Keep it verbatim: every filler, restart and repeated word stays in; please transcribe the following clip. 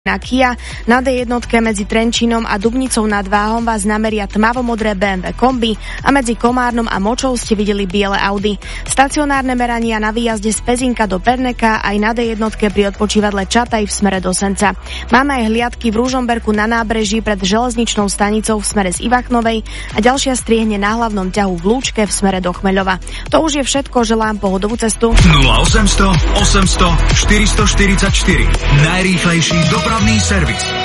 Na Kia, na dé jedna medzi Trenčínom a Dubnicou nad Váhom vás nameria tmavomodré bé em vé kombi a medzi Komárnom a Močou ste videli biele Audi. Stacionárne merania na výjazde z Pezinka do Perneka aj na dé jedna pri odpočívadle Čataj v smere do Senca. Máme aj hliadky v Ružomberku na nábreží pred železničnou stanicou v smere z Ivachnovej a ďalšia striehne na hlavnom ťahu v Lúčke v smere do Chmeľova. To už je všetko, želám pohodovú cestu. nula osem nula nula, osem nula nula, štyri štyri štyri. Najrýchlejší dopravný servis.